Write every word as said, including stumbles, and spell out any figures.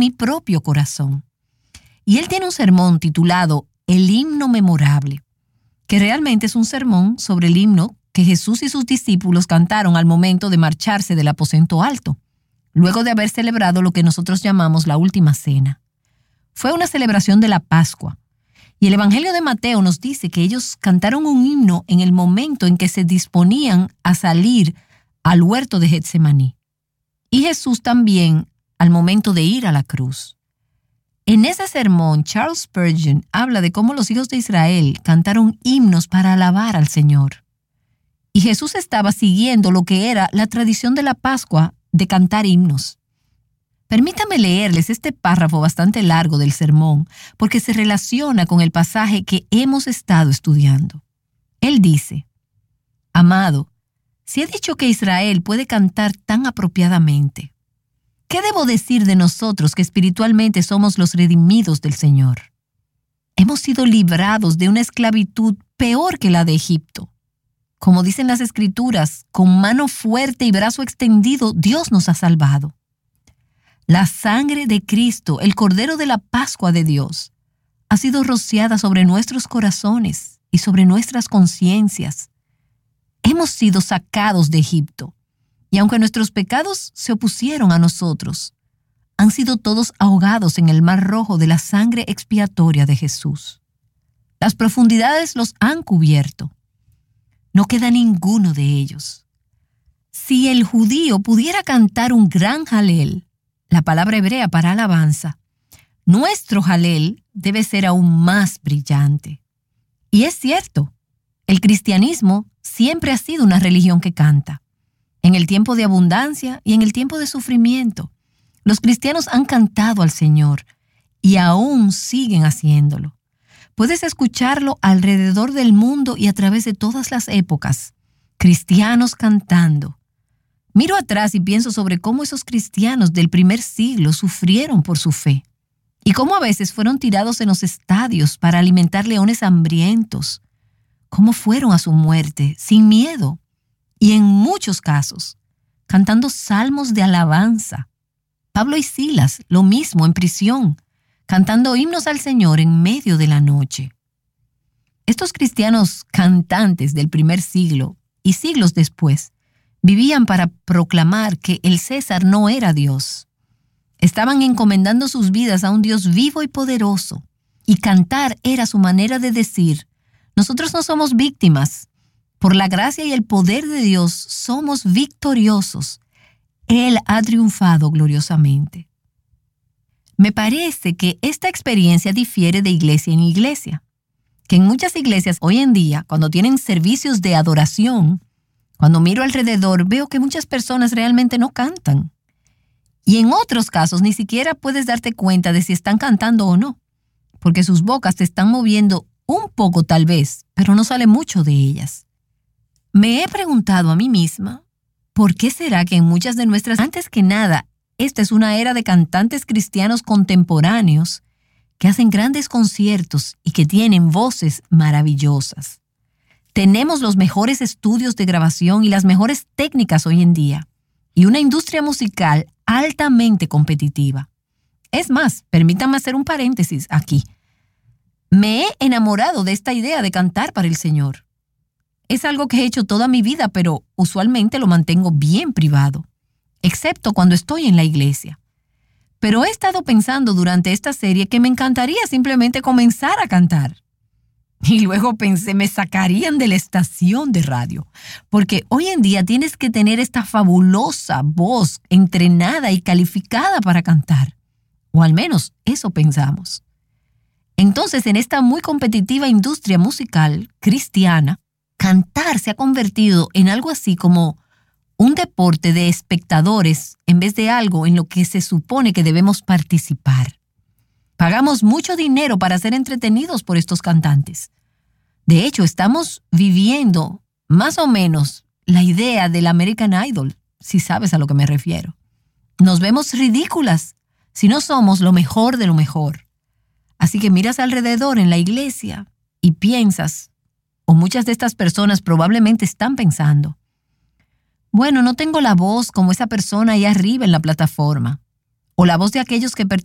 mi propio corazón. Y él tiene un sermón titulado El himno memorable, que realmente es un sermón sobre el himno que Jesús y sus discípulos cantaron al momento de marcharse del aposento alto, luego de haber celebrado lo que nosotros llamamos la última cena. Fue una celebración de la Pascua, y el Evangelio de Mateo nos dice que ellos cantaron un himno en el momento en que se disponían a salir al huerto de Getsemaní. Y Jesús también al momento de ir a la cruz. En ese sermón, Charles Spurgeon habla de cómo los hijos de Israel cantaron himnos para alabar al Señor. Y Jesús estaba siguiendo lo que era la tradición de la Pascua de cantar himnos. Permítame leerles este párrafo bastante largo del sermón, porque se relaciona con el pasaje que hemos estado estudiando. Él dice: Amado, si he dicho que Israel puede cantar tan apropiadamente, ¿qué debo decir de nosotros que espiritualmente somos los redimidos del Señor? Hemos sido librados de una esclavitud peor que la de Egipto. Como dicen las Escrituras, con mano fuerte y brazo extendido, Dios nos ha salvado. La sangre de Cristo, el Cordero de la Pascua de Dios, ha sido rociada sobre nuestros corazones y sobre nuestras conciencias. Hemos sido sacados de Egipto, y aunque nuestros pecados se opusieron a nosotros, han sido todos ahogados en el mar rojo de la sangre expiatoria de Jesús. Las profundidades los han cubierto. No queda ninguno de ellos. Si el judío pudiera cantar un gran jalel, la palabra hebrea para alabanza, nuestro jalel debe ser aún más brillante. Y es cierto, el cristianismo siempre ha sido una religión que canta. En el tiempo de abundancia y en el tiempo de sufrimiento, los cristianos han cantado al Señor y aún siguen haciéndolo. Puedes escucharlo alrededor del mundo y a través de todas las épocas. Cristianos cantando. Miro atrás y pienso sobre cómo esos cristianos del primer siglo sufrieron por su fe y cómo a veces fueron tirados en los estadios para alimentar leones hambrientos. Cómo fueron a su muerte sin miedo y en muchos casos cantando salmos de alabanza. Pablo y Silas, lo mismo en prisión, cantando himnos al Señor en medio de la noche. Estos cristianos cantantes del primer siglo y siglos después vivían para proclamar que el César no era Dios. Estaban encomendando sus vidas a un Dios vivo y poderoso, y cantar era su manera de decir: nosotros no somos víctimas. Por la gracia y el poder de Dios somos victoriosos. Él ha triunfado gloriosamente. Me parece que esta experiencia difiere de iglesia en iglesia. Que en muchas iglesias hoy en día, cuando tienen servicios de adoración, cuando miro alrededor veo que muchas personas realmente no cantan. Y en otros casos ni siquiera puedes darte cuenta de si están cantando o no, porque sus bocas te están moviendo un poco tal vez, pero no sale mucho de ellas. Me he preguntado a mí misma, ¿por qué será que en muchas de nuestras... Antes que nada, esta es una era de cantantes cristianos contemporáneos que hacen grandes conciertos y que tienen voces maravillosas. Tenemos los mejores estudios de grabación y las mejores técnicas hoy en día, y una industria musical altamente competitiva. Es más, permítanme hacer un paréntesis aquí. Me he enamorado de esta idea de cantar para el Señor. Es algo que he hecho toda mi vida, pero usualmente lo mantengo bien privado, excepto cuando estoy en la iglesia. Pero he estado pensando durante esta serie que me encantaría simplemente comenzar a cantar. Y luego pensé, me sacarían de la estación de radio, porque hoy en día tienes que tener esta fabulosa voz entrenada y calificada para cantar. O al menos eso pensamos. Entonces, en esta muy competitiva industria musical cristiana, cantar se ha convertido en algo así como un deporte de espectadores en vez de algo en lo que se supone que debemos participar. Pagamos mucho dinero para ser entretenidos por estos cantantes. De hecho, estamos viviendo más o menos la idea del American Idol, si sabes a lo que me refiero. Nos vemos ridículas si no somos lo mejor de lo mejor. Así que miras alrededor en la iglesia y piensas, o muchas de estas personas probablemente están pensando, bueno, no tengo la voz como esa persona ahí arriba en la plataforma, o la voz de aquellos que pertenecen